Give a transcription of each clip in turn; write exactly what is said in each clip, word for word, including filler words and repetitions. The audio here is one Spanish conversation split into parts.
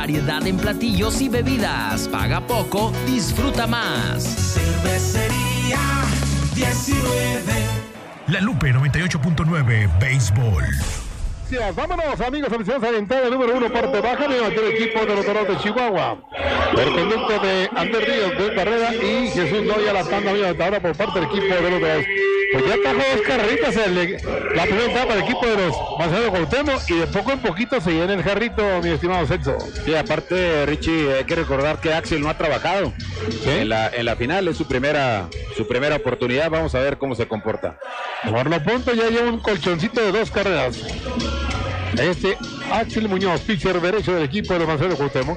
Variedad en platillos y bebidas. Paga poco, disfruta más. Cervecería diecinueve. La Lupe noventa y ocho punto nueve, Béisbol. Vámonos, amigos, aficionados a la entrada número uno, parte baja de el equipo de los Dorados de Chihuahua. El conducto de Andrés Ríos, de Barrera y Jesús Noya, la tanda amiga de ahora por parte del equipo de los Dorados. Pues ya trajo dos carreritas en la primera etapa del equipo de los Manzanares de Cuauhtémoc y de poco en poquito se llena el jarrito, mi estimado Celso. Sí, aparte, Richie, hay que recordar que Axel no ha trabajado. ¿Sí? en, la, en la final, es su primera, su primera oportunidad. Vamos a ver cómo se comporta. Por lo pronto ya lleva un colchoncito de dos carreras. Este Axel Muñoz, pitcher derecho del equipo de los Manzanares de Cuauhtémoc.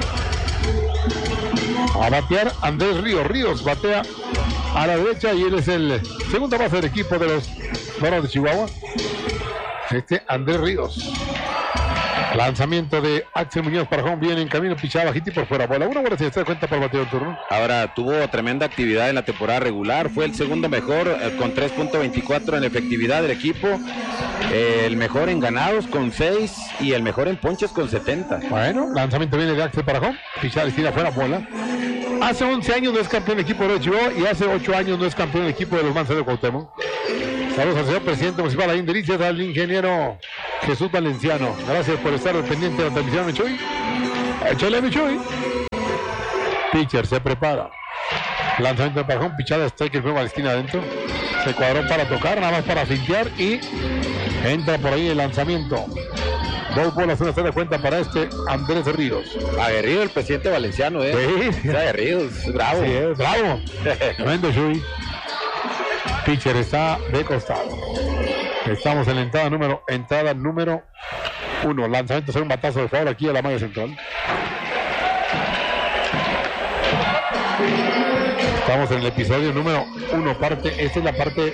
A batear Andrés Ríos. Ríos batea a la derecha y él es el segundo base del equipo de los Dorados de Chihuahua. Este Andrés Ríos. Lanzamiento de Axel Muñoz para home, viene en camino, pichada bajita y por fuera. Bola una, buena si se da cuenta por bateo el turno. Ahora tuvo tremenda actividad en la temporada regular, fue el segundo mejor eh, con tres punto veinticuatro en efectividad del equipo, eh, el mejor en ganados con seis y el mejor en ponches con setenta. Bueno, lanzamiento viene de Axel para home, pichada y tira fuera, bola. Hace once años no es campeón del equipo de Chihuahua y hace ocho años no es campeón del equipo de los Manzanares de Cuauhtémoc. Saludos al señor presidente municipal Aín Delicias, al ingeniero Jesús Valenciano. Gracias por estar pendiente de la transmisión, Michuy. Échale, Michuy. Pitcher se prepara. Lanzamiento de parjón, pichada, strike, fue a la esquina adentro. Se cuadró para tocar, nada más para fintear y entra por ahí el lanzamiento. Dos bolas, una sola cuenta para este Andrés Ríos. Aguerrido el presidente Valenciano, ¿eh? Sí. Está aguerrido, es bravo. Sí, es bravo. Tremendo, Chuy. Pitcher está de costado. Estamos en la entrada número entrada número uno. Lanzamiento, hacer un batazo de favor aquí a la malla central. Estamos en el episodio número uno, parte, esta es la parte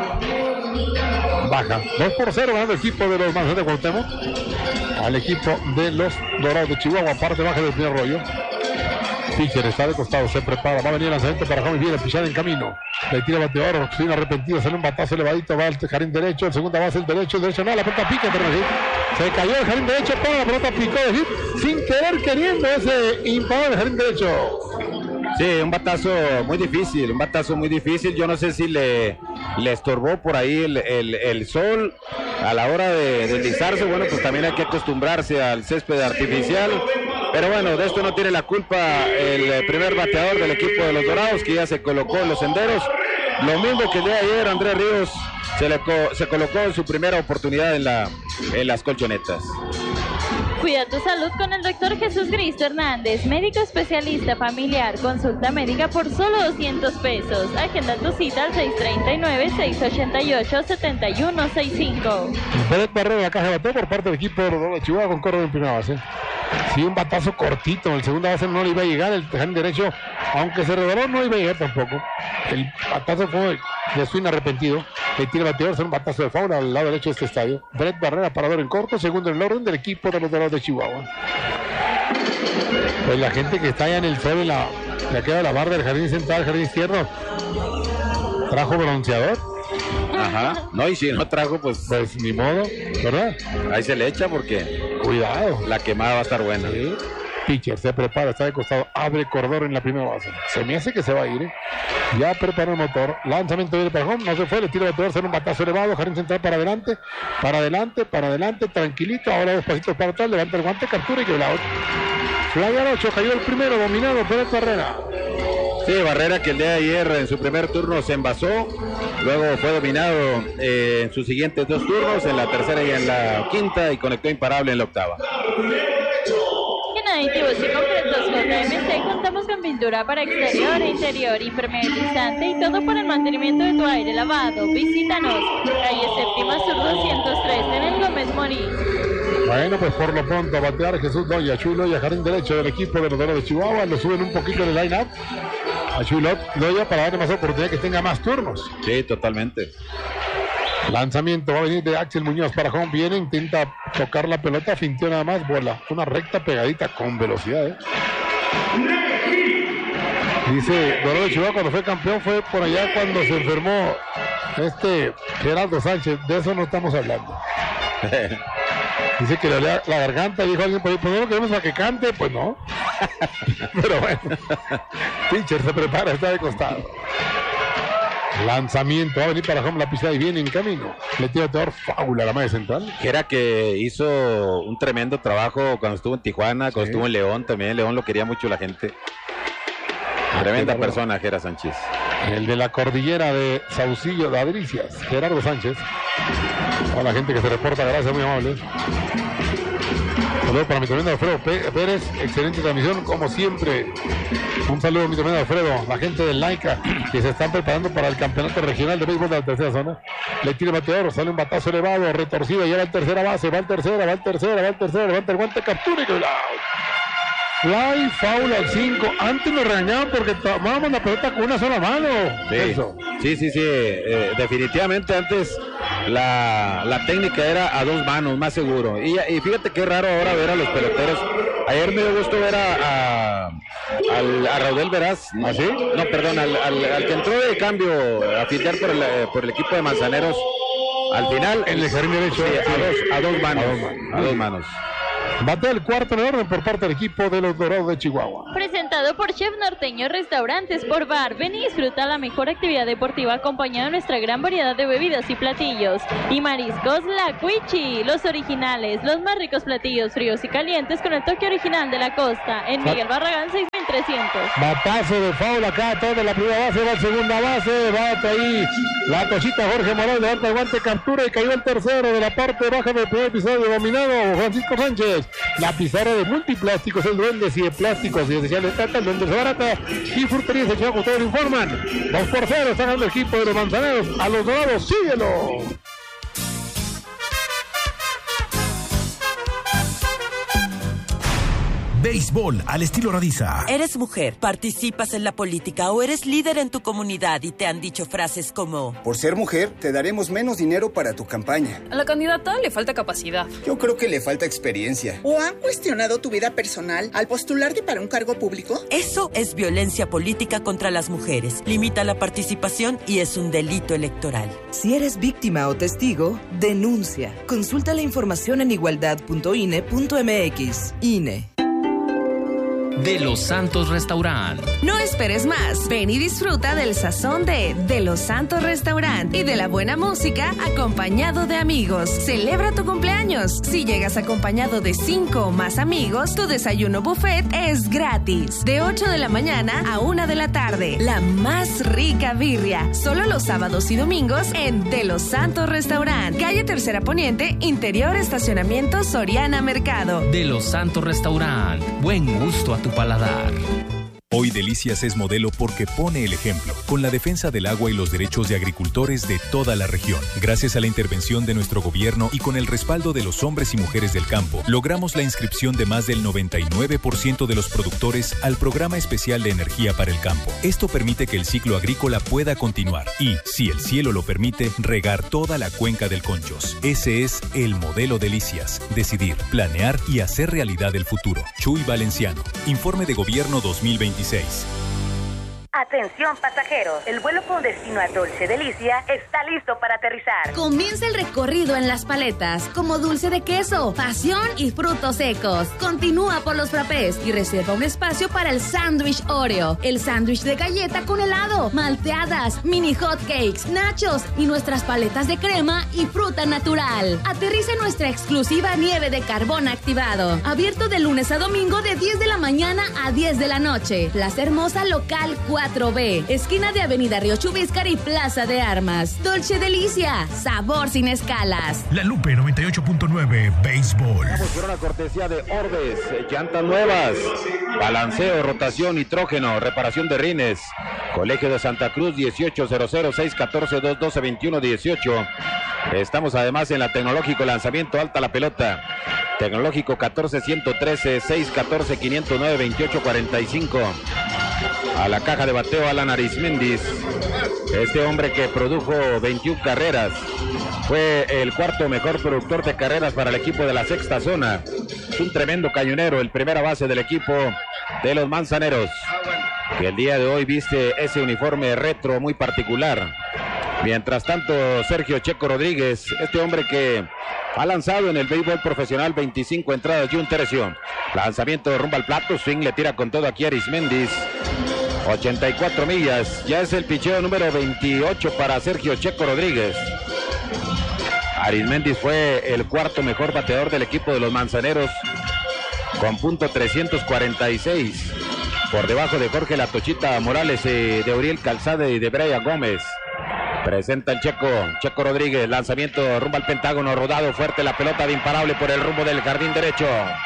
baja. dos por cero ganando el equipo de los Manzanares de Cuauhtémoc al equipo de los Dorados de Chihuahua, parte baja del primer rollo. Pitcher está de costado, se prepara, va a venir el lanzamiento para James, viene pichada en camino, le tira bateador, sin arrepentido, sale un batazo elevadito, va al jardín derecho, el segunda base el derecho, el derecho no, la pelota pica, pero se cayó el jardín derecho, toda la pelota picó de hit, sin querer queriendo ese imparable del jardín derecho. Sí, un batazo muy difícil, un batazo muy difícil. Yo no sé si le, le estorbó por ahí el, el, el sol a la hora de deslizarse. Bueno, pues también hay que acostumbrarse al césped artificial. Pero bueno, de esto no tiene la culpa el primer bateador del equipo de los Dorados, que ya se colocó en los senderos. Lo mismo que el día de ayer, Andrés Ríos se, le co- se colocó en su primera oportunidad en, la, en las colchonetas. Cuida tu salud con el doctor Jesús Cristo Hernández, médico especialista familiar. Consulta médica por solo doscientos pesos. Agenda tu cita al seis tres nueve, seis ocho ocho, siete uno seis cinco. Pérez Barrera, la caja de bateo por parte del equipo de los Dorados de Chihuahua con corredor en primera base. Sí, un batazo cortito, el segundo base no le iba a llegar, el jardín derecho, aunque se reveló, no iba a llegar tampoco. El batazo fue de swing arrepentido, le tira el bateador, hacer un batazo de fauna al lado derecho de este estadio. Brett Barrera, parador en corto, segundo en el orden del equipo de los Dorados de Chihuahua. Pues la gente que está allá en el sol, en la, la queda la barra del jardín central, jardín izquierdo, trajo bronceador. Ajá, no, y si no trajo, pues... Pues ni modo, ¿verdad? Ahí se le echa porque... Cuidado. La quemada va a estar buena. Sí. Pitcher se prepara, está de costado, abre corredor en la primera base. Se me hace que se va a ir, ¿eh? Ya preparó el motor, lanzamiento de para home, no se fue, le tira el bateador, hacer un batazo elevado, jardín central para adelante, para adelante, para adelante, tranquilito, ahora dos pasitos para atrás, levanta el guante, captura y que la ocho. Fly al ocho, cayó el primero, dominado por el Barrera. Sí, Barrera que el día de ayer en su primer turno se envasó, luego fue dominado eh, en sus siguientes dos turnos, en la tercera y en la quinta, y conectó imparable en la octava. En Aditivos y Concretos J M C contamos con pintura para exterior e interior, impermeabilizante y todo para el mantenimiento de tu aire lavado. Visítanos, calle Séptima Sur doscientos tres en el Gómez Morín. Bueno, pues por lo pronto a batear Jesús Doya, Chulo y a jardín derecho del equipo de los Dorados de Chihuahua, lo suben un poquito en el line-up a Chulo Doya para darle más oportunidad que tenga más turnos. Sí, totalmente. Lanzamiento va a venir de Axel Muñoz para home, viene, intenta tocar la pelota, fintió nada más, bola, una recta pegadita con velocidad, ¿eh? Dice Dorado de Chihuahua, cuando fue campeón fue por allá cuando se enfermó este Gerardo Sánchez, de eso no estamos hablando. Dice que le olía la garganta, dijo alguien por ahí, pues no lo queremos para que cante, pues no. Pero bueno, pitcher se prepara, está de costado. Lanzamiento, va a venir para home la pisada y viene en camino. Le tira Teodor Fábula, la madre central. Que era que hizo un tremendo trabajo cuando estuvo en Tijuana, cuando sí. estuvo en León también. León lo quería mucho la gente. Tremenda persona, Jera Sánchez. El de la cordillera de Saucillo de Adricias, Gerardo Sánchez. A la gente que se reporta, gracias, muy amable. Saludos para mi tremendo Alfredo Pérez, excelente transmisión, como siempre. Un saludo a mi tremendo Alfredo, la gente del Laica, que se están preparando para el campeonato regional de béisbol de la tercera zona. Le tira bateador, sale un batazo elevado, retorcido, ya va el tercera base, va el tercera, va el tercera, va el tercera, levanta el guante, captura y que fly, foul al cinco. Antes nos regañaban porque tomábamos la pelota con una sola mano. Sí, Eso. sí, sí, sí. Eh, definitivamente antes la, la técnica era a dos manos, más seguro. Y, y fíjate qué raro ahora ver a los peloteros. Ayer me dio gusto ver a, a, al, a Raudel Veraz. ¿Ah, sí? No, perdón, al, al, al que entró de cambio a fichar por el, por el equipo de Manzaneros. Al final, en el jardín derecho, sí, a, dos, a dos manos. A dos manos. A dos manos. Batea el cuarto en orden por parte del equipo de los Dorados de Chihuahua. Presentado por Chef Norteño Restaurantes por Bar. Ven y disfruta la mejor actividad deportiva acompañada de nuestra gran variedad de bebidas y platillos. Y mariscos La Cuichi, los originales, los más ricos platillos fríos y calientes con el toque original de la costa. En Miguel Barragán seis mil trescientos. Batazo de foul acá, todo la primera base, va a segunda base, bate ahí la tochita Jorge Morales, levanta el guante, captura y cayó el tercero de la parte baja del primer episodio dominado Francisco Sánchez. La pizarra de multiplásticos, el duendes y de plásticos y especiales Tata, el duende se barata y fruterías de Chihuahua, ustedes lo informan. dos por cero, está ganando el equipo de los Manzaneros a los Dorados, síguelo. Béisbol al estilo Radiza. Eres mujer, participas en la política o eres líder en tu comunidad y te han dicho frases como: por ser mujer, te daremos menos dinero para tu campaña. A la candidata le falta capacidad. Yo creo que le falta experiencia. ¿O han cuestionado tu vida personal al postularte para un cargo público? Eso es violencia política contra las mujeres. Limita la participación y es un delito electoral. Si eres víctima o testigo, denuncia. Consulta la información en igualdad punto i n e punto m x. I N E. De Los Santos Restaurant. No esperes más. Ven y disfruta del sazón de De Los Santos Restaurant y de la buena música acompañado de amigos. Celebra tu cumpleaños. Si llegas acompañado de cinco o más amigos, tu desayuno buffet es gratis. De ocho de la mañana a una de la tarde. La más rica birria. Solo los sábados y domingos en De Los Santos Restaurant. Calle Tercera Poniente, interior estacionamiento Soriana Mercado. De Los Santos Restaurant. Buen gusto a tu paladar. Hoy Delicias es modelo porque pone el ejemplo, con la defensa del agua y los derechos de agricultores de toda la región. Gracias a la intervención de nuestro gobierno y con el respaldo de los hombres y mujeres del campo, logramos la inscripción de más del noventa y nueve por ciento de los productores al Programa Especial de Energía para el Campo. Esto permite que el ciclo agrícola pueda continuar y, si el cielo lo permite, regar toda la cuenca del Conchos. Ese es el modelo Delicias. Decidir, planear y hacer realidad el futuro. Chuy Valenciano. Informe de Gobierno dos mil veintiséis. Atención pasajeros, el vuelo con destino a Dolce Delicia está listo para aterrizar. Comienza el recorrido en Las Paletas, como dulce de queso, pasión y frutos secos. Continúa por los frappés y reserva un espacio para el sándwich Oreo, el sándwich de galleta con helado, malteadas, mini hot cakes, nachos y nuestras paletas de crema y fruta natural. Aterriza en nuestra exclusiva nieve de carbón activado, abierto de lunes a domingo de diez de la mañana a diez de la noche. Plaza Hermosa Local cuatro B, esquina de Avenida Río Chubíscar y Plaza de Armas. Dolce Delicia, sabor sin escalas. La Lupe noventa y ocho punto nueve, Béisbol. Vamos por una cortesía de Orbes, llantas nuevas, balanceo, rotación, nitrógeno, reparación de rines. Colegio de Santa Cruz, dieciocho cero cero, seis uno cuatro, dos uno dos, veintiuno dieciocho. Estamos además en la Tecnológico Lanzamiento Alta la Pelota. Tecnológico catorce ciento trece, seis uno cuatro, cinco cero nueve, veintiocho cuarenta y cinco. A la caja de bateo Alan Arismendis, este hombre que produjo veintiuna carreras, fue el cuarto mejor productor de carreras para el equipo de la sexta zona. Es un tremendo cañonero, el primera base del equipo de los Manzaneros, que el día de hoy viste ese uniforme retro muy particular. Mientras tanto, Sergio Checo Rodríguez, este hombre que ha lanzado en el béisbol profesional veinticinco entradas y un tercio. Lanzamiento rumbo al plato, swing le tira con todo aquí Arismendi. ochenta y cuatro millas, ya es el picheo número veintiocho para Sergio Checo Rodríguez. Arismendi fue el cuarto mejor bateador del equipo de los Manzaneros con punto trescientos cuarenta y seis, por debajo de Jorge La Tochita Morales, eh, de Uriel Calzada y de Brian Gómez. Presenta el Checo, Checo Rodríguez, lanzamiento rumbo al pentágono, rodado fuerte la pelota de imparable por el rumbo del jardín derecho.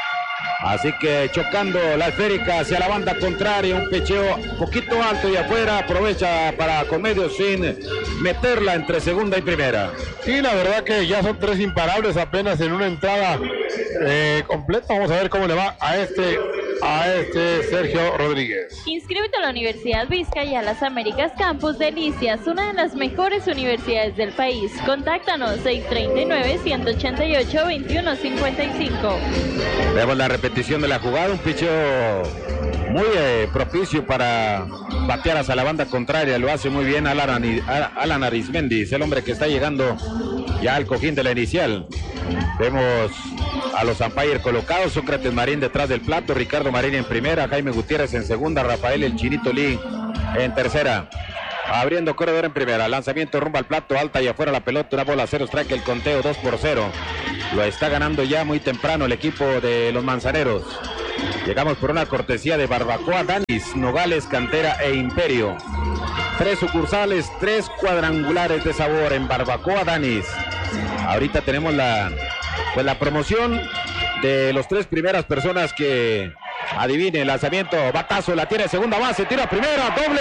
Así que chocando la esférica hacia la banda contraria, un picheo poquito alto y afuera, aprovecha para con medio sin meterla entre segunda y primera. Sí, la verdad que ya son tres imparables apenas en una entrada eh, completa. Vamos a ver cómo le va a este a este Sergio Rodríguez. Inscríbete a la Universidad Vizcaya Las Américas Campus Delicias, una de las mejores universidades del país. Contáctanos seis tres nueve, uno ocho ocho, dos uno cinco cinco. Vemos la repetición de la jugada, un picheo muy eh, propicio para batear hacia la banda contraria, lo hace muy bien Alan, Alan Arismendi, el hombre que está llegando ya al cojín de la inicial. Vemos a los umpires colocados, Sócrates Marín detrás del plato, Ricardo Marín en primera, Jaime Gutiérrez en segunda, Rafael El Chinito Lee en tercera. Abriendo corredor en primera, lanzamiento rumbo al plato, alta y afuera la pelota, una bola, cero strike, el conteo dos por cero. Lo está ganando ya muy temprano el equipo de los Manzaneros. Llegamos por una cortesía de Barbacoa Danis, Nogales, Cantera e Imperio. Tres sucursales, tres cuadrangulares de sabor en Barbacoa Danis. Ahorita tenemos la, pues la promoción de los tres primeras personas que adivinen el lanzamiento, batazo, la tiene segunda base, tira primera, doble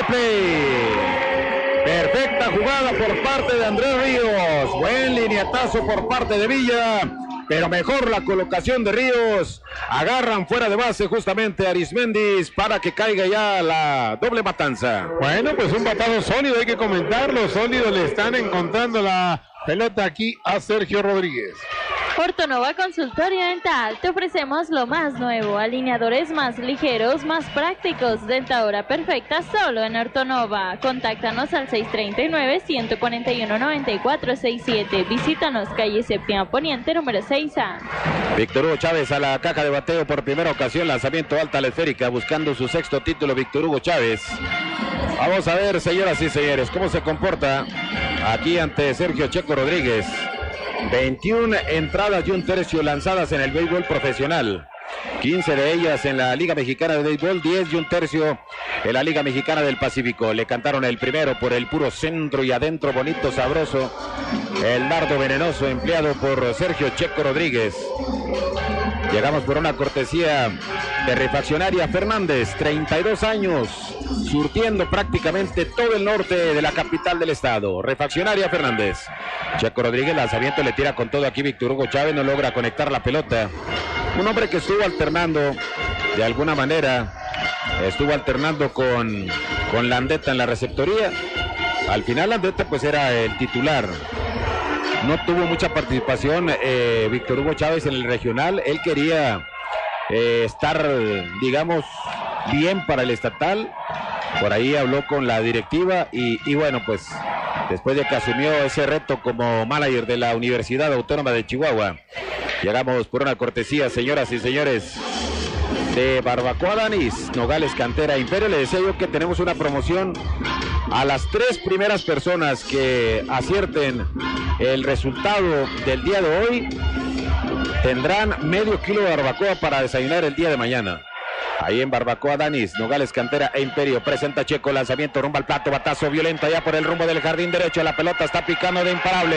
play. Perfecta jugada por parte de Andrés Ríos, buen lineatazo por parte de Villa, pero mejor la colocación de Ríos. Agarran fuera de base justamente a Arismendi para que caiga ya la doble matanza. Bueno, pues un batazo sólido, hay que comentarlo, sólido, le están encontrando la pelota aquí a Sergio Rodríguez. Ortonova Consultorio Dental, te ofrecemos lo más nuevo, alineadores más ligeros, más prácticos, dentadura perfecta solo en Ortonova. Contáctanos al seis tres nueve, uno cuatro uno, nueve cuatro seis siete. Visítanos calle Séptima Poniente, número seis A. Víctor Hugo Chávez a la caja de bateo por primera ocasión, lanzamiento alta a la esférica, buscando su sexto título Víctor Hugo Chávez. Vamos a ver, señoras y señores, cómo se comporta aquí ante Sergio Checo Rodríguez. veintiuna entradas y un tercio lanzadas en el béisbol profesional, quince de ellas en la Liga Mexicana de Béisbol, diez y un tercio en la Liga Mexicana del Pacífico. Le cantaron el primero por el puro centro y adentro bonito, sabroso, el dardo venenoso empleado por Sergio Checo Rodríguez. Llegamos por una cortesía de Refaccionaria Fernández, treinta y dos años, surtiendo prácticamente todo el norte de la capital del estado. Refaccionaria Fernández. Checo Rodríguez, lanzamiento, le tira con todo aquí Víctor Hugo Chávez, no logra conectar la pelota. Un hombre que estuvo alternando, de alguna manera, estuvo alternando con, con Landeta en la receptoría. Al final Landeta pues era el titular. No tuvo mucha participación eh, Víctor Hugo Chávez en el regional. Él quería eh, estar, digamos, bien para el estatal. Por ahí habló con la directiva y, y bueno, pues después de que asumió ese reto como manager de la Universidad Autónoma de Chihuahua, llegamos por una cortesía, señoras y señores, de Barbacoa Danis, Nogales, Cantera, Imperio. Le decía yo que tenemos una promoción a las tres primeras personas que acierten el resultado del día de hoy. Tendrán medio kilo de barbacoa para desayunar el día de mañana. Ahí en Barbacoa Danis, Nogales, Cantera e Imperio. Presenta Checo, lanzamiento rumbo al plato, batazo violento allá por el rumbo del jardín derecho. La pelota está picando de imparable.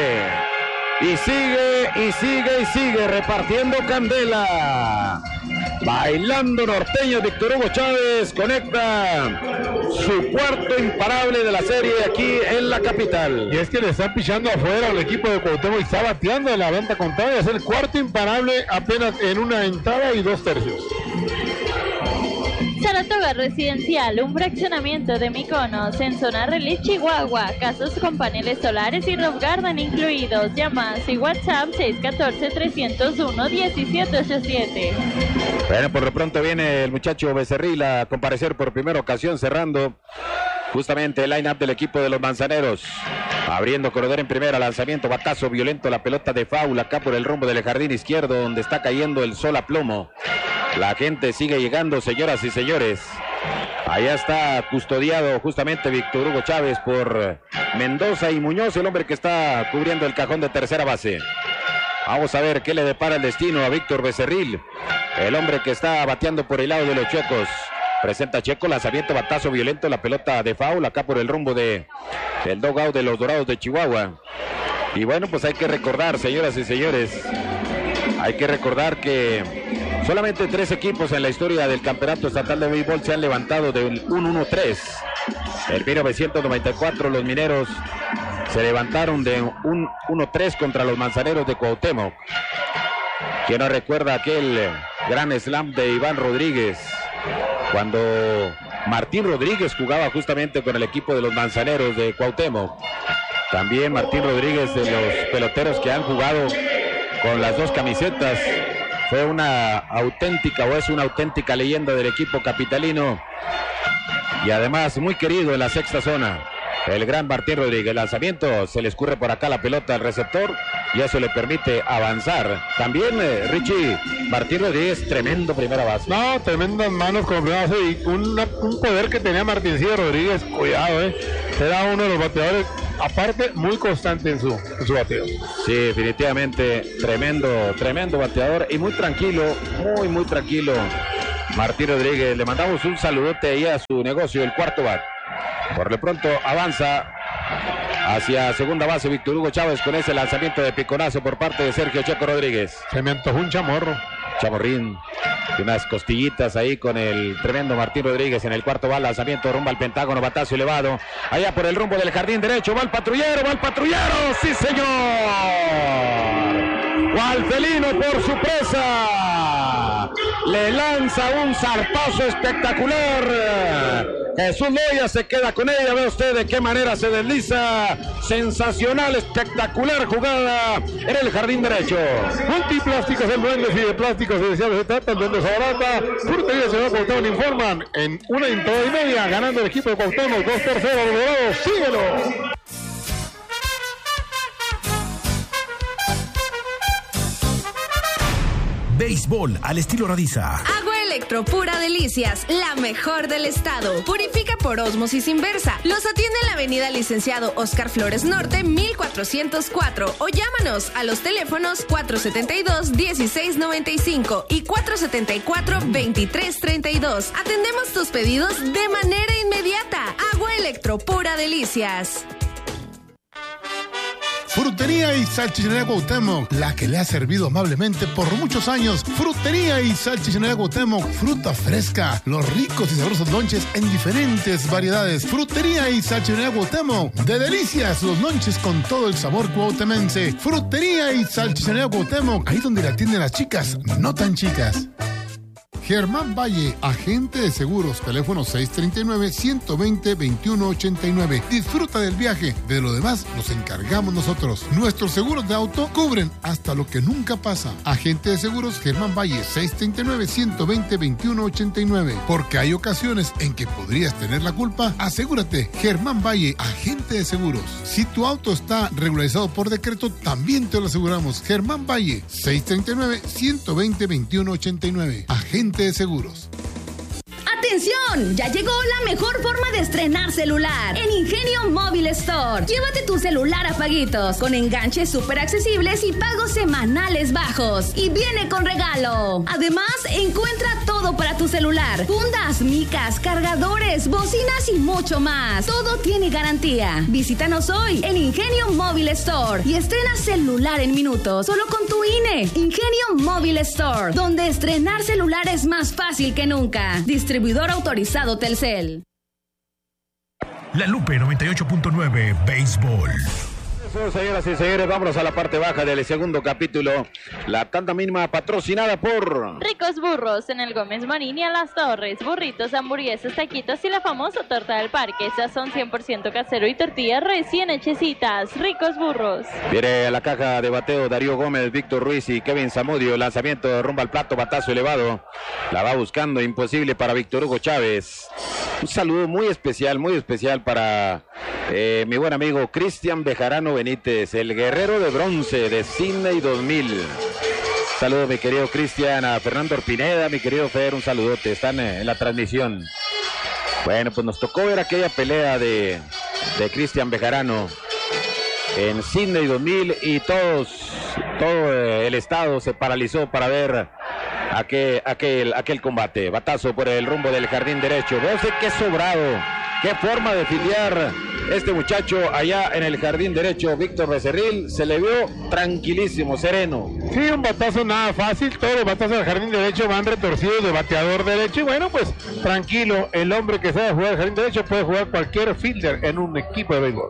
Y sigue, y sigue, y sigue repartiendo candela. Bailando norteño, Víctor Hugo Chávez conecta su cuarto imparable de la serie aquí en la capital. Y es que le están pichando afuera al equipo de Cuauhtémoc y está bateando en la venta contraria. Es el cuarto imparable apenas en una entrada y dos tercios. Saratoga Residencial, un fraccionamiento de Mykonos en zona Relief, Chihuahua. Casas con paneles solares y roof garden incluidos. Llamadas y WhatsApp seis uno cuatro, tres cero uno, uno siete ocho siete. Bueno, por lo pronto viene el muchacho Becerril a comparecer por primera ocasión, cerrando justamente el line-up del equipo de los Manzaneros. Abriendo corredor en primera, lanzamiento, batazo violento, la pelota de foul acá por el rumbo del jardín izquierdo, donde está cayendo el sol a plomo. La gente sigue llegando, señoras y señores. Allá está custodiado justamente Víctor Hugo Chávez por Mendoza y Muñoz, el hombre que está cubriendo el cajón de tercera base. Vamos a ver qué le depara el destino a Víctor Becerril, el hombre que está bateando por el lado de los Chuecos. Presenta Checo, lanzamiento, batazo violento, la pelota de foul acá por el rumbo de el dugout de los Dorados de Chihuahua. Y bueno, pues hay que recordar, señoras y señores, hay que recordar que solamente tres equipos en la historia del campeonato estatal de béisbol se han levantado de un uno tres. En mil novecientos noventa y cuatro los Mineros se levantaron de un uno tres contra los Manzaneros de Cuauhtémoc. ¿Quién no recuerda aquel gran slam de Iván Rodríguez? Cuando Martín Rodríguez jugaba justamente con el equipo de los Manzaneros de Cuauhtémoc. También Martín Rodríguez, de los peloteros que han jugado con las dos camisetas, fue una auténtica o es una auténtica leyenda del equipo capitalino. Y además muy querido en la sexta zona. El gran Martín Rodríguez, lanzamiento, se le escurre por acá la pelota al receptor y eso le permite avanzar. También, eh, Richie, Martín Rodríguez, tremendo primera base. No, tremendas manos con primera base y una, un poder que tenía Martincillo Rodríguez, cuidado, eh. Era uno de los bateadores, aparte, muy constante en su, en su bateo. Sí, definitivamente, tremendo, tremendo bateador y muy tranquilo, muy, muy tranquilo. Martín Rodríguez, le mandamos un saludote ahí a su negocio, el cuarto bat. Por lo pronto avanza hacia segunda base Víctor Hugo Chávez con ese lanzamiento de piconazo por parte de Sergio Checo Rodríguez. Se me antojó un chamorro. Chamorrín, y unas costillitas ahí con el tremendo Martín Rodríguez en el cuarto va, lanzamiento rumbo al Pentágono, batazo elevado, allá por el rumbo del jardín derecho, va el patrullero, va el patrullero, sí señor, Gualfelino por su presa, le lanza un zarpazo espectacular, Jesús Loya se queda con ella, ve usted de qué manera se desliza, sensacional, espectacular jugada en el jardín derecho. Multiplásticos en duendes y de plásticos especiales se trata, el duende Sabarata, Frutería Ciudad Cuauhtémoc informan en una entrada y media, ganando el equipo de Cuauhtémoc, dos por cero, Dorados, síguelo. Béisbol al estilo Radiza. Agua Electro Pura Delicias, la mejor del estado. Purifica por ósmosis inversa. Los atiende en la avenida Licenciado Oscar Flores Norte, mil cuatrocientos cuatro. O llámanos a los teléfonos cuatro setenta y dos, dieciséis noventa y cinco y cuatro setenta y cuatro, veintitrés treinta y dos. Atendemos tus pedidos de manera inmediata. Agua Electro Pura Delicias. Frutería y Salchichonería Cuauhtémoc, la que le ha servido amablemente por muchos años. Frutería y Salchichonería Cuauhtémoc, fruta fresca, los ricos y sabrosos lonches en diferentes variedades. Frutería y Salchichonería Cuauhtémoc, de delicias los lonches con todo el sabor cuauhtemense. Frutería y Salchichonería Cuauhtémoc, ahí donde la atienden las chicas, no tan chicas. Germán Valle, agente de seguros, teléfono seis treinta y nueve, ciento veinte, veintiuno ochenta y nueve. Disfruta del viaje, de lo demás nos encargamos nosotros. Nuestros seguros de auto cubren hasta lo que nunca pasa. Agente de seguros Germán Valle, seis treinta y nueve, ciento veinte, veintiuno ochenta y nueve. Porque hay ocasiones en que podrías tener la culpa, asegúrate. Germán Valle, agente de seguros. Si tu auto está regularizado por decreto, también te lo aseguramos. Germán Valle, seis treinta y nueve, ciento veinte, veintiuno ochenta y nueve. Agente de seguros. ¡Atención! Ya llegó la mejor forma de estrenar celular en Ingenio Móvil Store. Llévate tu celular a paguitos con enganches súper accesibles y pagos semanales bajos. Y viene con regalo. Además, encuentra todo para tu celular: fundas, micas, cargadores, bocinas y mucho más. Todo tiene garantía. Visítanos hoy en Ingenio Móvil Store y estrena celular en minutos solo con tu I N E. Ingenio Móvil Store, donde estrenar celular es más fácil que nunca. Distribuidor autorizado Telcel. La Lupe noventa y ocho punto nueve Béisbol. Eso, señoras y señores, vámonos a la parte baja del segundo capítulo. La tanda mínima patrocinada por Ricos Burros en el Gómez Morín y a Las Torres. Burritos, hamburguesas, taquitos y la famosa torta del parque. Sazón cien por ciento casero y tortillas recién hechecitas. Ricos Burros. Viene a la caja de bateo Darío Gómez, Víctor Ruiz y Kevin Zamudio. Lanzamiento rumbo al plato, batazo elevado. La va buscando, imposible para Víctor Hugo Chávez. Un saludo muy especial, muy especial para eh, mi buen amigo Cristian Bejarano Benítez, el guerrero de bronce de Sydney dos mil. Saludos, mi querido Cristian, a Fernando Orpineda, mi querido Fer, un saludote, están en la transmisión. Bueno, pues nos tocó ver aquella pelea de, de Cristian Bejarano en Sydney dos mil y todos, todo el estado se paralizó para ver aquel, aquel, aquel combate. Batazo por el rumbo del jardín derecho. No sé qué sobrado, qué forma de filiar este muchacho allá en el jardín derecho. Víctor Becerril se le vio tranquilísimo, sereno. Sí, un batazo nada fácil. Todos los batazos del jardín derecho van retorcidos de bateador derecho. Y bueno, pues tranquilo, el hombre que sabe jugar el jardín derecho puede jugar cualquier fielder en un equipo de béisbol.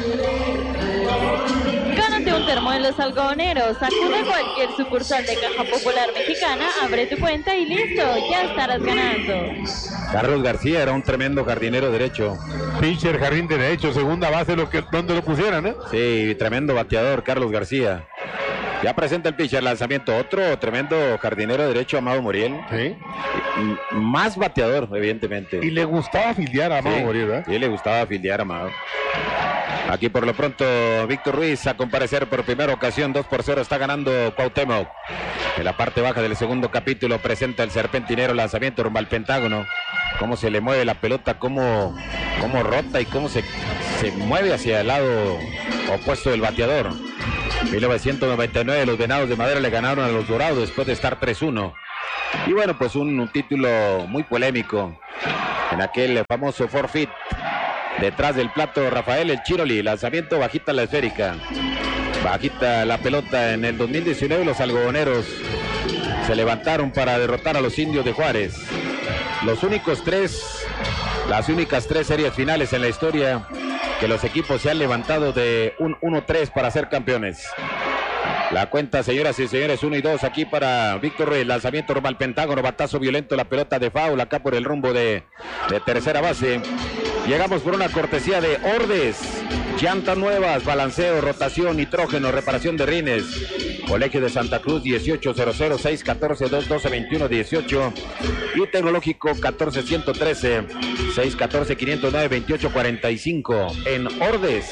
Gánate un termo en Los Algodoneros. Acude a cualquier sucursal de Caja Popular Mexicana, abre tu cuenta y listo, ya estarás ganando. Carlos García era un tremendo jardinero derecho. Pitcher, jardín derecho, segunda base, lo que, donde lo pusieran, ¿eh? Sí, tremendo bateador, Carlos García. Ya presenta el pitcher, lanzamiento. Otro tremendo jardinero derecho, Amado Muriel. Sí. Más bateador, evidentemente. Y le gustaba fildear a Amado sí, Muriel, ¿eh? Sí, le gustaba fildear a Amado. Aquí por lo pronto Víctor Ruiz a comparecer por primera ocasión. Dos por cero está ganando Cuauhtémoc. En la parte baja del segundo capítulo presenta el serpentinero, lanzamiento rumbo al Pentágono. Cómo se le mueve la pelota, cómo, cómo rota y cómo se, se mueve hacia el lado opuesto del bateador. mil novecientos noventa y nueve los Venados de Madera le ganaron a los Dorados después de estar tres uno. Y bueno, pues un, un título muy polémico en aquel famoso forfeit. Detrás del plato Rafael El Chiroli, lanzamiento bajita la esférica. Bajita la pelota. En el dos mil diecinueve los algodoneros se levantaron para derrotar a los Indios de Juárez. Los únicos tres, las únicas tres series finales en la historia que los equipos se han levantado de un uno tres para ser campeones. La cuenta, señoras y señores, uno y dos aquí para Víctor Ruiz. Lanzamiento rumbo al Pentágono, batazo violento, la pelota de foul acá por el rumbo de, de tercera base. Llegamos por una cortesía de Ordes, llantas nuevas, balanceo, rotación, nitrógeno, reparación de rines. Colegio de Santa Cruz, dieciocho cero cero, seis uno cuatro, dos uno dos, veintiuno dieciocho. Y Tecnológico, catorce ciento trece, seis uno cuatro, quinientos nueve, veintiocho cuarenta y cinco. En Ordes.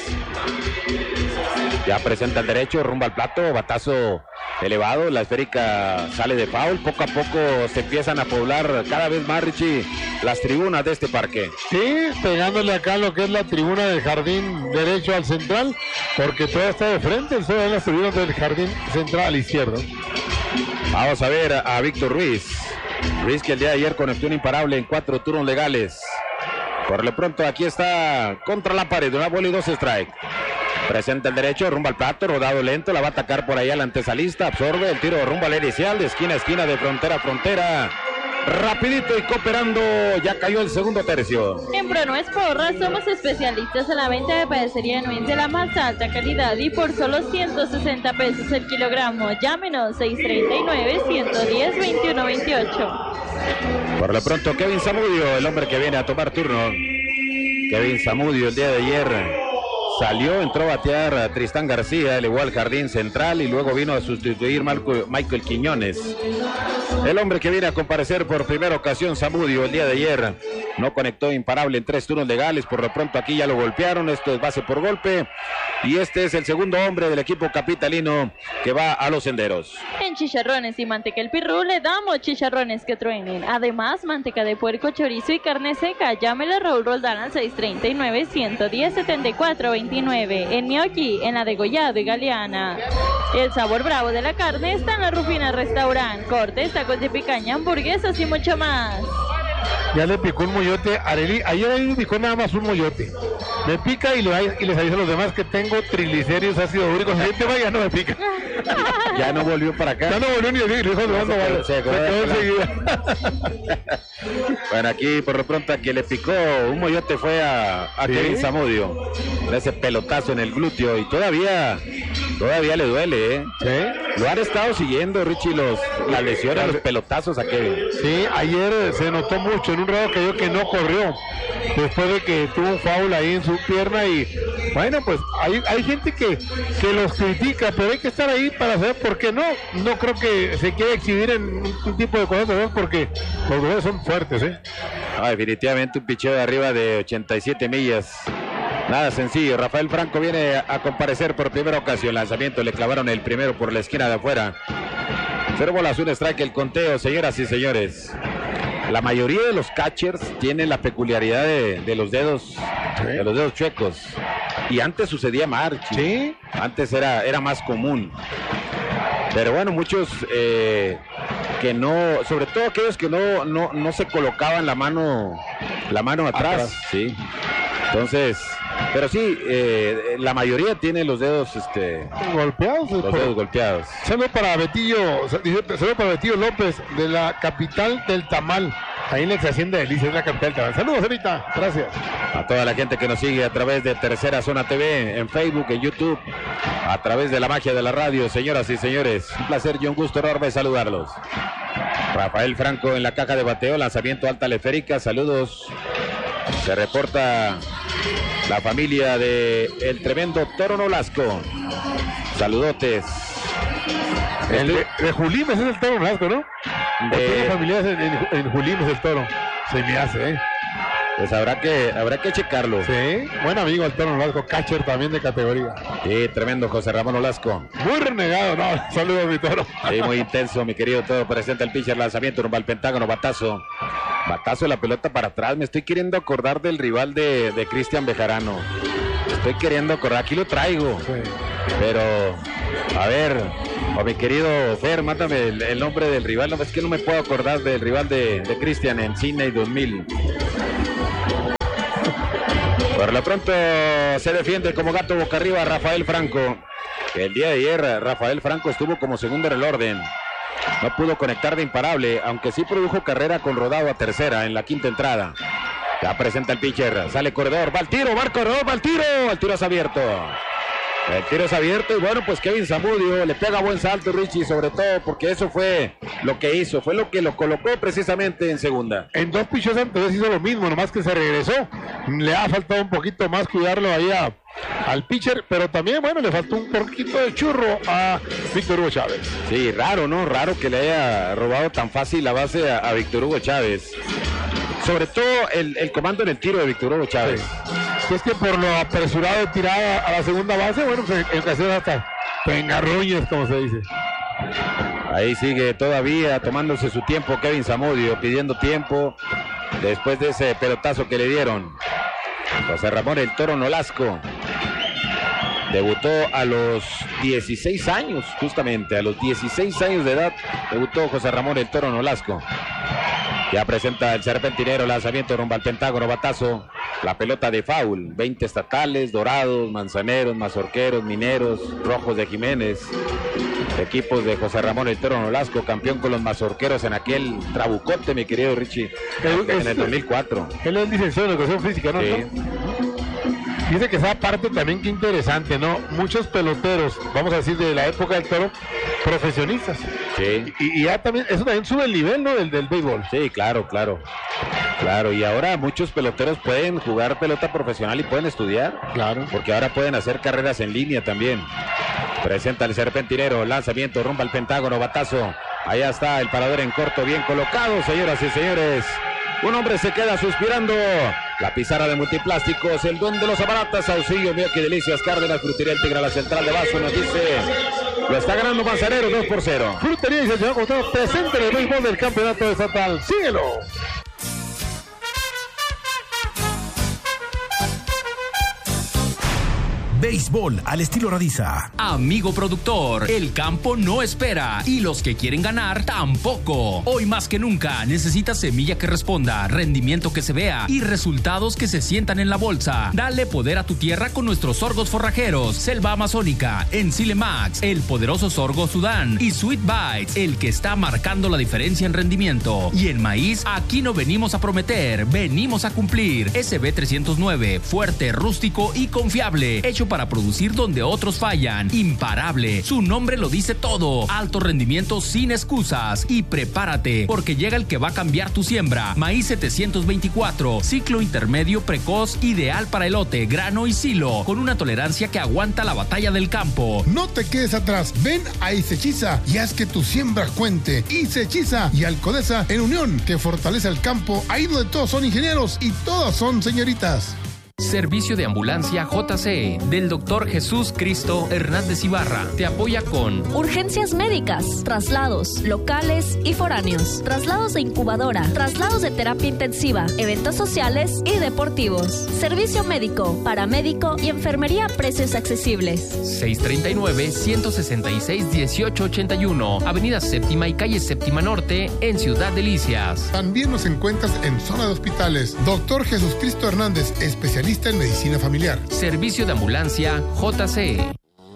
Ya presenta el derecho, rumbo al plato, batazo elevado, la esférica sale de foul. Poco a poco se empiezan a poblar cada vez más, Richie, las tribunas de este parque. Sí, pegándole acá lo que es la tribuna del jardín derecho al central, porque todo está de frente, solo en las tribunas del jardín central al izquierdo. Vamos a ver a, a Víctor Ruiz. Ruiz que el día de ayer conectó un imparable en cuatro turnos legales. Por lo pronto aquí está contra la pared, una bola y dos strike. Presenta el derecho, rumbo al plato, rodado lento, la va a atacar por allá la antesalista, absorbe el tiro rumbo al inicial, de esquina a esquina, de frontera a frontera. Rapidito y cooperando, ya cayó el segundo tercio. En Pronuez Porras somos especialistas en la venta de paisaría de nuez de la más alta calidad y por solo ciento sesenta pesos el kilogramo. Llámenos seis tres nueve, uno uno cero, dos uno dos ocho. Por lo pronto Kevin Zamudio, el hombre que viene a tomar turno. Kevin Zamudio el día de ayer salió, entró a batear a Tristán García, el igual jardín central, y luego vino a sustituir Marco, Michael Quiñones. El hombre que viene a comparecer por primera ocasión, Zamudio, el día de ayer, no conectó imparable en tres turnos legales. Por lo pronto aquí ya lo golpearon, esto es base por golpe, y este es el segundo hombre del equipo capitalino que va a los senderos. En Chicharrones y Manteca El Pirrú le damos chicharrones que truenen. Además, manteca de puerco, chorizo y carne seca. Llámele a Raúl Roldán al seis tres nueve, uno uno cero, siete cuatro dos nueve. En Gnocchi, en la Degollado y Galeana. El sabor bravo de la carne está en la Rufina Restaurant. Cortes, tacos de picaña, hamburguesas y mucho más. Ya le picó un moyote a Arely. Ayer ahí me picó nada más un moyote. Me pica y, le, y les aviso a los demás que tengo triglicéridos, ácido úrico. Si gente vaya, no me pica. Ya no volvió para acá. Ya no volvió ni le dijo, no, no, vale. Se quedó enseguida. Bueno, aquí por lo pronto a quien le picó un moyote fue a, a ¿sí? Kevin Zamudio. Ese pelotazo en el glúteo y todavía, todavía le duele, ¿eh? ¿Sí? Lo han estado siguiendo, Richie, los, las lesiones, los pelotazos a Kevin. Sí, ayer se notó mucho en un rato que yo que no corrió. Después de que tuvo un foul ahí en su pierna y bueno, pues hay, hay gente que, que los critica, pero hay que estar ahí para saber por qué no. No creo que se quiera exhibir en un, un tipo de cosas, ¿no? Porque los jugadores son fuertes, ¿eh? Ah, definitivamente un picheo de arriba de ochenta y siete millas. Nada sencillo. Rafael Franco viene a comparecer por primera ocasión. Lanzamiento, le clavaron el primero por la esquina de afuera. Cero bolas, un strike el conteo, señoras y señores. La mayoría de los catchers tienen la peculiaridad de, de los dedos, de los dedos chuecos. Y antes sucedía más. ¿Sí? Antes era, era más común. Pero bueno, muchos eh, que no, sobre todo aquellos que no, no, no se colocaban la mano, la mano atrás, atrás. Sí. Entonces, pero sí, eh, la mayoría tiene los dedos este, golpeados. Los dedos golpeados. Saludos para Betillo, saludos para Betillo López de la capital del tamal. Ahí en la ex hacienda de Delicia, es la capital del tamal. Saludos, Evita, gracias. A toda la gente que nos sigue a través de Tercera Zona T V, en Facebook, en YouTube, a través de la magia de la radio, señoras y señores. Un placer y un gusto enorme saludarlos. Rafael Franco en la caja de bateo, lanzamiento alta teleférica, saludos. Se reporta la familia de el tremendo Toro Nolasco. Saludotes. El de, de Julimes es el Toro Nolasco, ¿no? De familiares en, en, en Julimes el Toro. Se me hace, ¿eh? Pues habrá que, habrá que checarlo. Sí, buen amigo el Toro Nolasco, catcher también de categoría. Sí, tremendo José Ramón Nolasco. Muy renegado, ¿no? Saludos, mi Toro. Sí, muy intenso, mi querido Toro. Presenta el pitcher, lanzamiento, rumbo al pentágono, batazo. Batazo de la pelota para atrás. Me estoy queriendo acordar del rival de, de Cristian Bejarano. Estoy queriendo acordar, aquí lo traigo. Sí. Pero, a ver, o mi querido Fer, mátame el, el nombre del rival. No, es que no me puedo acordar del rival de, de Cristian en Sydney dos mil. Por lo pronto se defiende como gato boca arriba Rafael Franco. El día de ayer Rafael Franco estuvo como segundo en el orden. No pudo conectar de imparable, aunque sí produjo carrera con rodado a tercera en la quinta entrada. Ya presenta el pitcher, sale corredor, va al tiro, va al corredor, va al tiro, el tiro es abierto. El tiro es abierto y bueno, pues Kevin Zamudio le pega buen salto, Richie, sobre todo porque eso fue lo que hizo, fue lo que lo colocó precisamente en segunda. En dos pichos anteriores hizo lo mismo, nomás que se regresó. Le ha faltado un poquito más cuidarlo ahí a, al pitcher, pero también, bueno, le faltó un poquito de churro a Víctor Hugo Chávez. Sí, raro, ¿no? Raro que le haya robado tan fácil la base a, a Víctor Hugo Chávez. Sobre todo el, el comando en el tiro de Víctor Hugo Chávez. Sí. Es que por lo apresurado de tirada a la segunda base, bueno, pues en ocasiones hasta pengarroñas, como se dice. Ahí sigue todavía tomándose su tiempo Kevin Zamudio, pidiendo tiempo después de ese pelotazo que le dieron. José Ramón el Toro Nolasco debutó a los dieciséis años, justamente a los dieciséis años de edad debutó José Ramón el Toro Nolasco. Ya presenta el serpentinero, lanzamiento rumbo al pentágono, batazo, la pelota de foul, veinte estatales, Dorados, Manzaneros, Mazorqueros, Mineros, Rojos de Jiménez, equipos de José Ramón el Toro Nolasco, campeón con los Mazorqueros en aquel trabucote, mi querido Richie, el, en el dos mil cuatro. Él es licenciado en educación física, ¿no? Sí. Dice que esa parte también que interesante, ¿no? Muchos peloteros, vamos a decir, de la época del Toro, profesionistas. Sí. Y, y ya también, eso también sube el nivel, ¿no? Del, del béisbol. Sí, claro, claro. Claro, y ahora muchos peloteros pueden jugar pelota profesional y pueden estudiar. Claro. Porque ahora pueden hacer carreras en línea también. Presenta el serpentinero, lanzamiento rumbo al pentágono, batazo. Allá está el parador en corto, bien colocado, señoras y señores. Un hombre se queda suspirando. La pizarra de Multiplásticos, el don de los aparatos, auxilio mío, que delicias, Cárdenas, Frutería El Tigre, la central de Vaso, nos dice, lo está ganando Manzanero dos por cero. Frutería y Santiago Costado, presente en el béisbol del campeonato estatal. ¡Síguelo! Béisbol al estilo Radiza. Amigo productor, el campo no espera y los que quieren ganar tampoco. Hoy más que nunca necesitas semilla que responda, rendimiento que se vea y resultados que se sientan en la bolsa. Dale poder a tu tierra con nuestros sorgos forrajeros, Selva Amazónica, Encile Max, el poderoso sorgo Sudán y Sweet Bites, el que está marcando la diferencia en rendimiento. Y en maíz, aquí no venimos a prometer, venimos a cumplir. S B trescientos nueve, fuerte, rústico y confiable, hecho para para producir donde otros fallan. Imparable, su nombre lo dice todo. Alto rendimiento sin excusas. Y prepárate, porque llega el que va a cambiar tu siembra. Maíz setecientos veinticuatro, ciclo intermedio precoz, ideal para elote, grano y silo, con una tolerancia que aguanta la batalla del campo. No te quedes atrás, ven a Isechiza y haz que tu siembra cuente. Isechiza y Alcodesa en unión, que fortalece el campo, ahí donde todos son ingenieros y todas son señoritas. Servicio de ambulancia J C E del doctor Jesús Cristo Hernández Ibarra. Te apoya con urgencias médicas, traslados locales y foráneos, traslados de incubadora, traslados de terapia intensiva, eventos sociales y deportivos. Servicio médico, paramédico y enfermería a precios accesibles. seiscientos treinta y nueve, ciento sesenta y seis, dieciocho ochenta y uno, Avenida Séptima y Calle Séptima Norte, en Ciudad Delicias. También nos encuentras en zona de hospitales. Doctor Jesús Cristo Hernández, especialista en medicina familiar. Servicio de ambulancia J C E.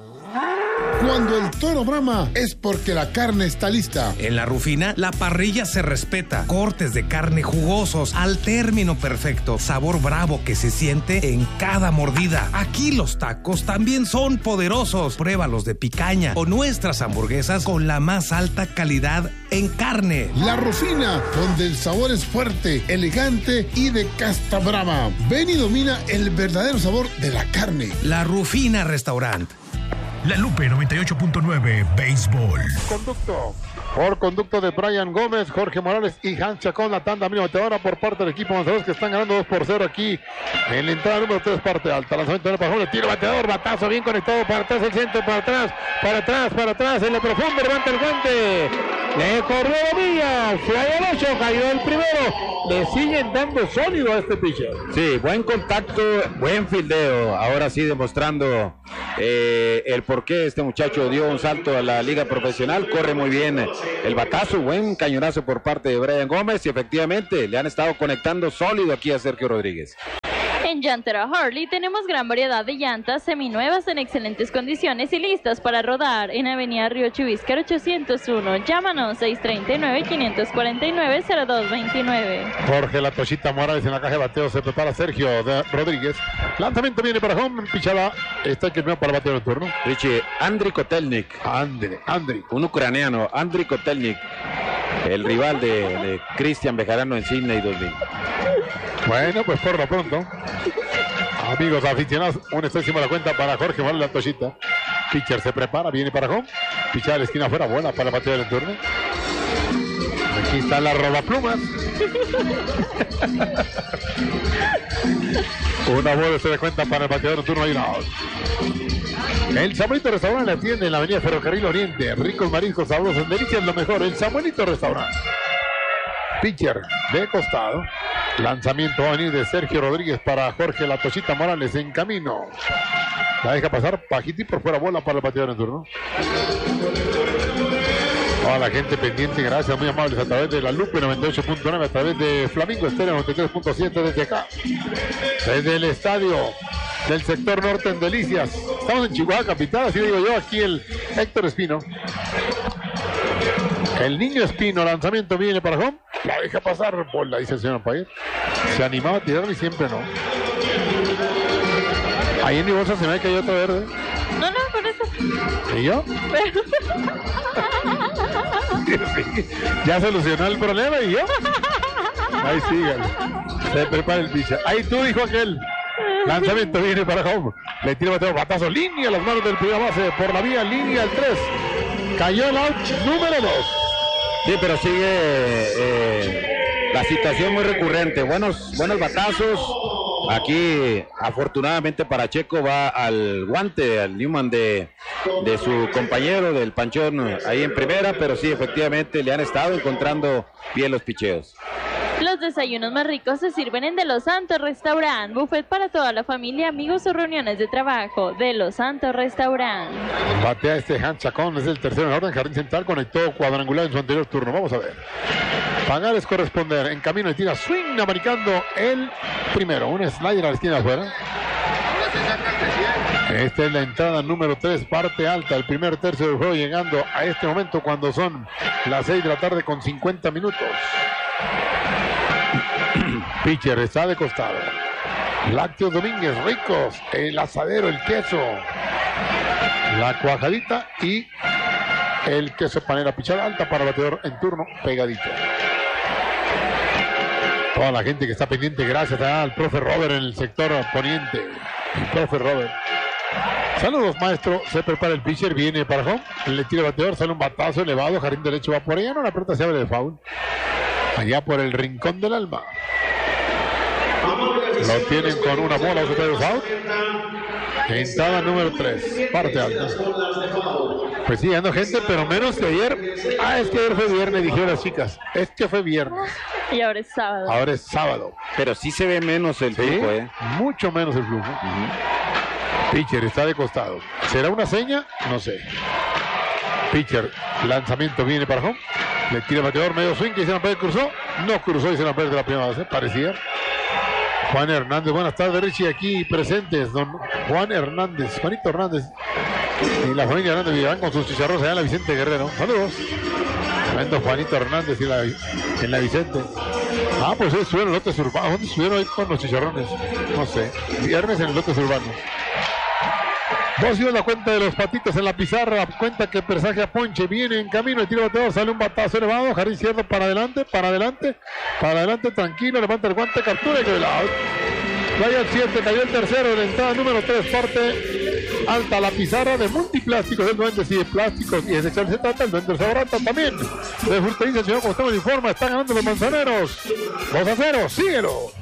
Cuando el toro brama es porque la carne está lista. En La Rufina, la parrilla se respeta. Cortes de carne jugosos al término perfecto. Sabor bravo que se siente en cada mordida. Aquí los tacos también son poderosos. Pruébalos de picaña o nuestras hamburguesas con la más alta calidad en carne. La Rufina, donde el sabor es fuerte, elegante y de casta brava. Ven y domina el verdadero sabor de la carne. La Rufina Restaurant. La Lupe noventa y ocho punto nueve Béisbol. Conducto. Por conducto de Brian Gómez, Jorge Morales y Hans Chacón, la tanda mínima bateadora por parte del equipo lanzadores que están ganando dos por cero aquí en la entrada número tres, parte alta. Lanzamiento de Pajón, tiro bateador, batazo bien conectado para atrás, el centro, para atrás, para atrás, para atrás, en lo profundo, levanta el guante. Le corrió Domínguez, se ha el ocho, cayó el primero. Le siguen dando sólido a este pitcher. Sí, buen contacto, buen fildeo. Ahora sí demostrando eh, el por qué este muchacho dio un salto a la liga profesional. Corre muy bien el batazo, buen cañonazo por parte de Brian Gómez y efectivamente le han estado conectando sólido aquí a Sergio Rodríguez. En Llantera Harley tenemos gran variedad de llantas seminuevas en excelentes condiciones y listas para rodar en Avenida Río Chubíscar ochocientos uno. Llámanos seis tres nueve, cinco cuatro nueve, cero dos dos nueve. Jorge La Tochita Morales en la caja de bateo, se prepara Sergio de Rodríguez. Lanzamiento viene para home, pichada, está el primero para bateo el turno. Richie, Andriy Kotelnik. Andriy, Andriy. Un ucraniano, Andriy Kotelnik. El rival de, de Cristian Bejarano en Sydney dos mil. Bueno, pues por lo pronto, amigos aficionados, una décima la cuenta para Jorge Morales La Tochita. Pitcher se prepara, viene para home. Pichada de la esquina afuera, buena para el bateo del turno. Aquí están las robaplumas. Una bola se da cuenta para el bateador en turno. Hay una out. El Samuelito Restaurante la atiende en la avenida Ferrocarril Oriente. Ricos mariscos sabrosos, delicias lo mejor. El Samuelito Restaurante. Pitcher de costado. Lanzamiento va a venir de Sergio Rodríguez para Jorge La Tochita Morales en camino. La deja pasar Pajiti por fuera, bola para el bateador en turno. Toda la gente pendiente, gracias, muy amables, a través de la Lupe noventa y ocho punto nueve, a través de Flamingo Estéreo noventa y tres punto siete desde acá, desde el estadio del sector norte en Delicias. Estamos en Chihuahua capital, así digo yo, aquí el Héctor Espino. El niño Espino, lanzamiento viene para home, la deja pasar, bola, dice el señor umpire. Se animaba a tirarlo y siempre no. Ahí en mi bolsa se me cayó otro verde. No, no, por eso. ¿Y yo? Sí, ya solucionó el problema y yo. Ahí síganle. Se prepara el pitcher. Ahí tú, dijo aquel. Lanzamiento viene para home. Le tira bateo, batazo, línea a las manos del primer base por la vía, línea al tres. Cayó el out número dos. Sí, pero sigue eh, la situación muy recurrente. Buenos, buenos batazos. Aquí, afortunadamente para Checo, va al guante, al Newman de, de su compañero, del Panchón, ahí en primera, pero sí, efectivamente, le han estado encontrando bien los picheos. Los desayunos más ricos se sirven en De Los Santos Restaurant. Buffet para toda la familia, amigos o reuniones de trabajo. De Los Santos Restaurant. Batea este Hans Chacón, es el tercero en orden. Jardín Central conectó cuadrangular en su anterior turno. Vamos a ver. Pagar es corresponder. En camino y tira swing americano el primero. Un slider a la esquina afuera. Esta es la entrada número tres, parte alta. El primer tercio del juego llegando a este momento cuando son las seis de la tarde con cincuenta minutos. Pitcher está de costado. Lácteos Domínguez, ricos, el asadero, el queso, la cuajadita y el queso panela pichada alta para bateador en turno, pegadito. Toda la gente que está pendiente, gracias al profe Robert en el sector poniente. El profe Robert. Saludos, maestro. Se prepara el pitcher, viene para home. Le tira el bateador, sale un batazo elevado. Jardín derecho va por allá. No, la pelota se abre de foul. Allá por el rincón del alma. Lo tienen con una bola, otro de foul. Entrada número tres. Parte alta. Pues sí, ando gente, pero menos que ayer. Ah, es que ayer fue viernes, dijeron las chicas. Es que fue viernes. Y ahora es sábado. Ahora es sábado. Pero sí se ve menos el ¿Sí? flujo, ¿eh? Mucho menos el flujo. Uh-huh. Pitcher está de costado. ¿Será una seña? No sé. Pitcher, lanzamiento viene para home. Le tira el bateador, medio swing, que dice la cruzó. No cruzó, dice la de la primera base. Parecía. Juan Hernández, buenas tardes, Richie, aquí presentes. Don Juan Hernández, Juanito Hernández. Y la familia Hernández Villarán con sus chicharrones allá en la Vicente Guerrero. Saludos. Tremendo Juanito Hernández y la, en la Vicente. Ah, pues hoy estuvieron en los lotes urbanos. ¿Dónde estuvieron hoy con los chicharrones? No sé. Viernes en los lotes urbanos. Dos y la cuenta de los patitos en la pizarra. Cuenta que presagia Ponche. Viene en camino. El tiro bateador. Sale un batazo elevado. Jardín izquierdo para adelante. Para adelante. Para adelante. Tranquilo. Levanta el guante. Captura y que out. Vaya el siete. Cayó el tercero. De la entrada número tres. Parte alta la pizarra de Multiplásticos. El Duendes y de Plásticos. Y ese se trata. El Duendes Saborata también. De Frutería, el señor Gustavo informa. Están ganando los manzaneros. dos a cero. Síguelo.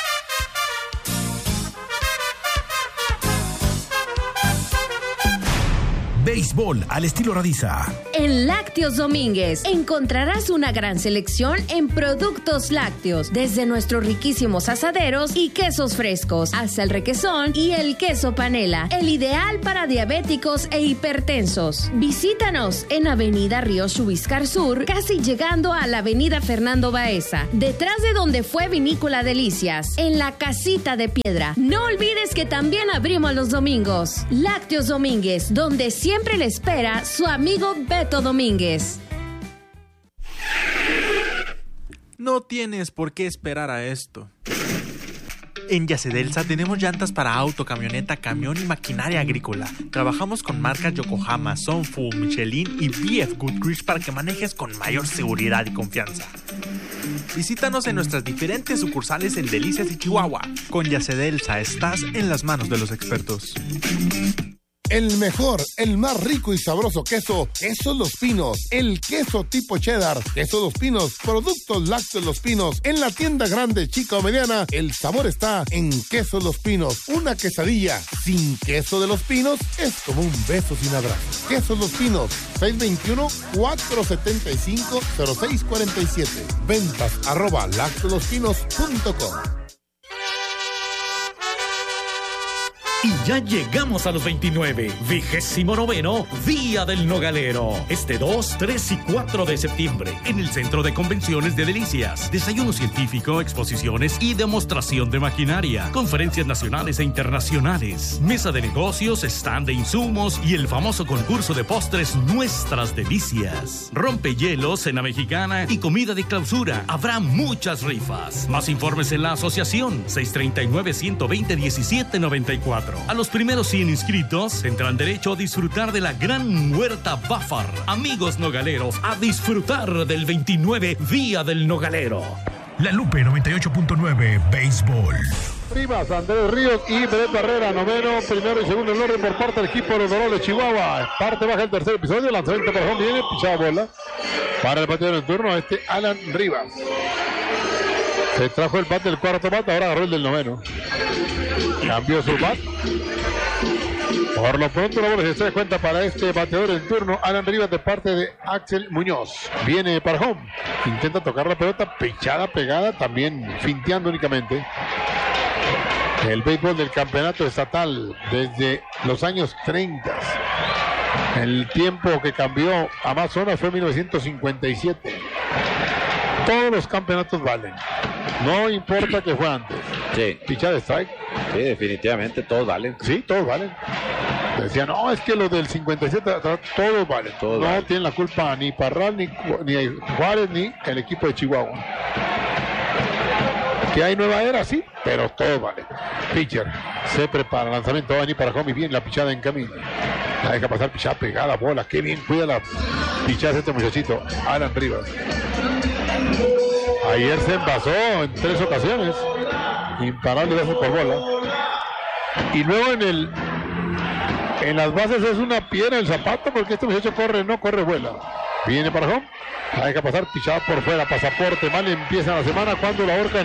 Béisbol al estilo Radiza. En Lácteos Domínguez encontrarás una gran selección en productos lácteos, desde nuestros riquísimos asaderos y quesos frescos, hasta el requesón y el queso panela, el ideal para diabéticos e hipertensos. Visítanos en Avenida Río Chubiscar Sur, casi llegando a la Avenida Fernando Baeza, detrás de donde fue Vinícola Delicias, en la Casita de Piedra. No olvides que también abrimos los domingos. Lácteos Domínguez, donde siempre Siempre le espera su amigo Beto Domínguez. No tienes por qué esperar a esto. En Yacedelsa tenemos llantas para auto, camioneta, camión y maquinaria agrícola. Trabajamos con marcas Yokohama, Sunfu, Michelin y B F Goodrich para que manejes con mayor seguridad y confianza. Visítanos en nuestras diferentes sucursales en Delicias y Chihuahua. Con Yacedelsa estás en las manos de los expertos. El mejor, el más rico y sabroso queso, Quesos Los Pinos. El queso tipo cheddar, Quesos Los Pinos, productos lácteos Los Pinos. En la tienda grande, chica o mediana, el sabor está en Quesos Los Pinos. Una quesadilla sin queso de Los Pinos es como un beso sin abrazo. Quesos Los Pinos, seis dos uno, cuatro siete cinco, cero seis cuatro siete. Ventas arroba lácteolospinos punto com. Y ya llegamos a los veintinueve, vigésimo noveno Día del Nogalero. Este dos, tres y cuatro de septiembre, en el Centro de Convenciones de Delicias. Desayuno científico, exposiciones y demostración de maquinaria. Conferencias nacionales e internacionales. Mesa de negocios, stand de insumos y el famoso concurso de postres Nuestras Delicias. Rompehielos, cena mexicana y comida de clausura. Habrá muchas rifas. Más informes en la asociación seis tres nueve, uno dos cero, uno siete nueve cuatro. A los primeros cien inscritos tendrán derecho a disfrutar de la gran huerta Bafar. Amigos nogaleros, a disfrutar del veintinueve Día del Nogalero. La Lupe noventa y ocho punto nueve Béisbol. Rivas, Andrés Ríos y Brett Barrera, noveno, primero y segundo en orden por parte del equipo de los Dorados de Chihuahua. Parte baja el tercer episodio, lanzamiento para home, viene, pichada bola. Para el bateador en turno, este Alan Rivas. Se trajo el bat del cuarto bat, ahora agarró el del noveno. Cambió su bat. Por lo pronto la bola se da cuenta para este bateador en turno, Alan Rivas, de parte de Axel Muñoz. Viene para home. Intenta tocar la pelota, pichada, pegada, también finteando únicamente. El béisbol del campeonato estatal desde los años treinta. El tiempo que cambió a más zonas fue mil novecientos cincuenta y siete. Todos los campeonatos valen. No importa que fue antes. Sí. Pichada de strike. Sí, definitivamente todos valen. Sí, todos valen. Decían, no, es que los del cincuenta y siete, todos valen. Todos no valen. Tienen la culpa ni Parral, ni, ni Juárez, ni el equipo de Chihuahua. Que hay nueva era, sí, pero todo vale. Pitcher se prepara, lanzamiento va a venir para home y bien la pichada en camino. La deja pasar, pichada pegada, bola, qué bien cuida la pichada de este muchachito, Alan Rivas. Ayer se envasó en tres ocasiones, imparable bases por bola. Y luego en el en las bases es una piedra en el zapato porque este muchacho corre, no corre, vuela. Viene para home, la deja pasar, pichada por fuera, pasaporte, mal empieza la semana cuando la ahorcan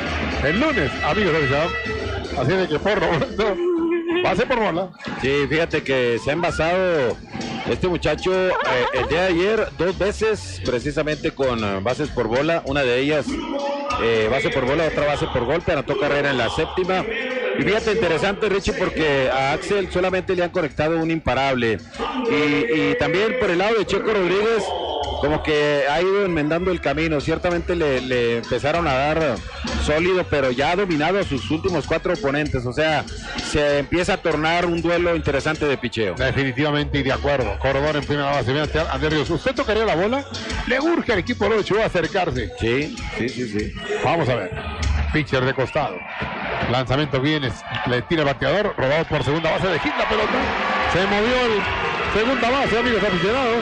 el lunes, amigos de Pichada. Así de que por lo base por bola. Sí, fíjate que se ha envasado este muchacho eh, el día de ayer dos veces precisamente con uh, bases por bola, una de ellas eh, base por bola, otra base por golpe, anotó carrera en la séptima. Y fíjate, interesante, Richie, porque a Axel solamente le han conectado un imparable. Y, y también por el lado de Checo Rodríguez, como que ha ido enmendando el camino. Ciertamente le, le empezaron a dar sólido, pero ya ha dominado a sus últimos cuatro oponentes. O sea, se empieza a tornar un duelo interesante de picheo. Definitivamente y de acuerdo. Corredor en primera base. Mira, Andrés Ríos, ¿usted tocaría la bola? Le urge al equipo de los Chihuahua acercarse. Sí, sí, sí, sí. Vamos a ver. Pitcher de costado. Lanzamiento viene, le tira el bateador, robado por segunda base, de hit la pelota. Se movió el segunda base, amigos aficionados.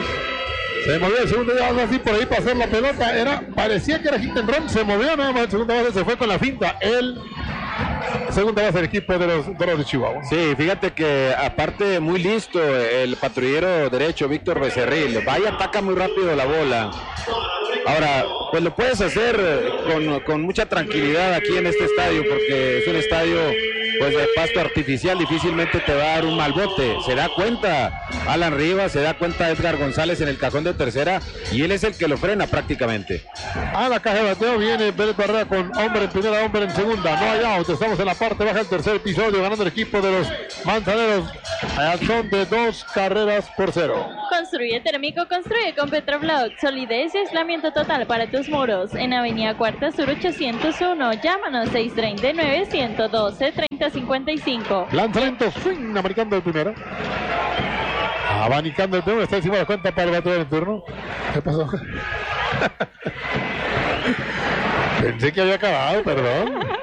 Se movió el segundo base así por ahí para hacer la pelota. Era, parecía que era hit and run, se movió nada más el segundo base, se fue con la finta. El segunda base del equipo de los Doros de Chihuahua. Sí, fíjate que aparte muy listo el patrullero derecho Víctor Becerril. Vaya, ataca muy rápido la bola. Ahora, pues lo puedes hacer con, con mucha tranquilidad aquí en este estadio, porque es un estadio pues de pasto artificial, difícilmente te va a dar un mal bote. Se da cuenta Alan Rivas, se da cuenta Edgar González en el cajón de tercera, y él es el que lo frena prácticamente. A la caja de bateo viene Pérez Barrera con hombre en primera, hombre en segunda. No hay out, estamos en la parte baja del tercer episodio, ganando el equipo de los Manzaneros al son de dos carreras por cero. Construye Térmico, construye con Petrobloc. Solidez y aislamiento total para tus muros. En Avenida Cuarta Sur ochocientos uno. Llámanos seis tres nueve, uno uno dos, tres cero cinco cinco. Lanzamiento, swing, americano de primera. Abanicando el turno, está encima de la cuenta para el bateador del turno. ¿Qué pasó? Pensé que había acabado, perdón.